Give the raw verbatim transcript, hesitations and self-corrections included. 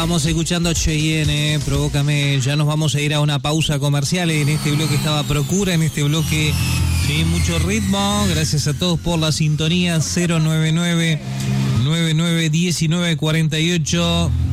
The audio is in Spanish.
Estamos escuchando Cheyenne, eh, Provócame. Ya nos vamos a ir a una pausa comercial. En este bloque estaba Procura, en este bloque sí, mucho ritmo. Gracias a todos por la sintonía. Cero nueve nueve, nueve nueve uno nueve, cuatro ocho.